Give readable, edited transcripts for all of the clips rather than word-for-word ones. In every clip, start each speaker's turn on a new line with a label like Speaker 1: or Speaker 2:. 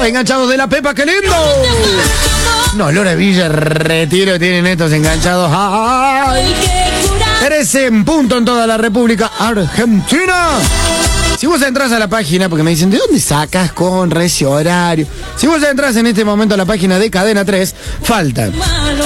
Speaker 1: los enganchados de la Pepa, ¡qué lindo! No, Lora Villa, Retiro tienen estos enganchados. ¡Ay! 13 en punto en toda la República Argentina. Si vos entras a la página, porque me dicen, ¿de dónde sacas con recio horario? Si vos entras en este momento a la página de Cadena 3, faltan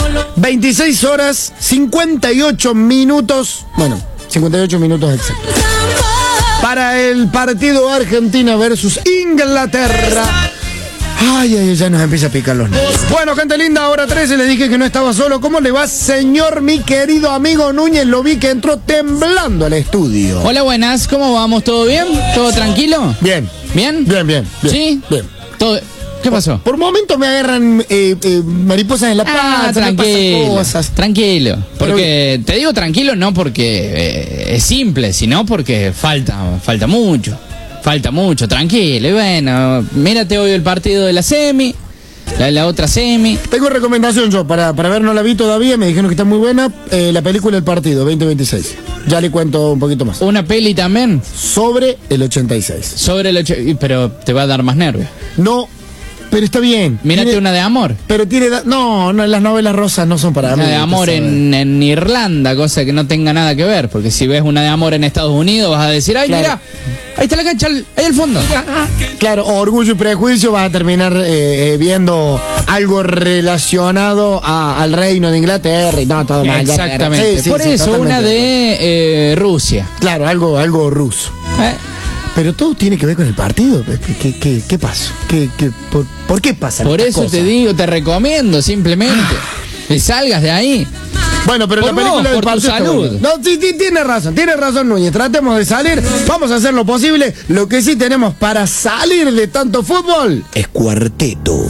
Speaker 1: 26 horas, 58 minutos, bueno, 58 minutos exactos, para el partido Argentina versus Inglaterra. Ay, ya nos empieza a picar los nervios. Bueno, gente linda, hora 13, le dije que no estaba solo. ¿Cómo le va, señor, mi querido amigo Núñez? Lo vi que entró temblando al estudio.
Speaker 2: Hola, buenas, ¿cómo vamos? ¿Todo bien? ¿Todo tranquilo?
Speaker 1: Bien.
Speaker 2: ¿Bien?
Speaker 1: Bien.
Speaker 2: ¿Sí?
Speaker 1: Bien.
Speaker 2: ¿Todo? ¿Qué pasó?
Speaker 1: Por momentos me agarran mariposas en la panza,
Speaker 2: tranquilo,
Speaker 1: cosas.
Speaker 2: Tranquilo. Porque te digo tranquilo no porque es simple, sino porque falta mucho. Falta mucho, tranquilo. Y bueno, mírate hoy el partido de la semi, la otra semi.
Speaker 1: Tengo recomendación yo, para ver, no la vi todavía, me dijeron que está muy buena, la película El Partido, 2026. Ya le cuento un poquito más.
Speaker 2: ¿Una peli también?
Speaker 1: Sobre el 86.
Speaker 2: Sobre el 86, pero te va a dar más nervios.
Speaker 1: No, pero está bien.
Speaker 2: Mírate una de amor.
Speaker 1: Pero tiene... No, las novelas rosas no son para mí.
Speaker 2: Una de amor en Irlanda, cosa que no tenga nada que ver, porque si ves una de amor en Estados Unidos vas a decir, ay, claro, mira, ahí está la cancha, ahí al fondo.
Speaker 1: Claro, Orgullo y Prejuicio, vas a terminar viendo algo relacionado al reino de Inglaterra y no, todo mal.
Speaker 2: Exactamente,
Speaker 1: sí,
Speaker 2: por eso una de Rusia.
Speaker 1: Claro, algo ruso. Pero todo tiene que ver con el partido. ¿Qué pasó? ¿Por qué pasa?
Speaker 2: Por eso
Speaker 1: cosas?
Speaker 2: Te digo, te recomiendo simplemente que salgas de ahí.
Speaker 1: Bueno, pero
Speaker 2: por
Speaker 1: la película del partido.
Speaker 2: Salud.
Speaker 1: No, sí, tiene razón, Núñez. Tratemos de salir. Vamos a hacer lo posible. Lo que sí tenemos para salir de tanto fútbol es cuarteto.